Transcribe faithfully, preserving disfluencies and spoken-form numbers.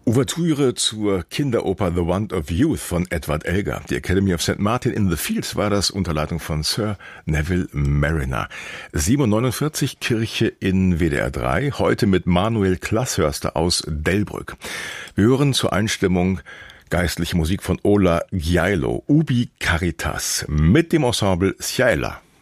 Ouvertüre zur Kinderoper The Want of Youth von Edward Elgar. Die Academy of Saint Martin in the Fields war das unter Leitung von Sir Neville Marriner. sieben Uhr neunundvierzig, Kirche in W D R drei, heute mit Manuel Klasshörster aus Delbrück. Wir hören zur Einstimmung geistliche Musik von Ola Gjeilo, Ubi Caritas, mit dem Ensemble Sjaila.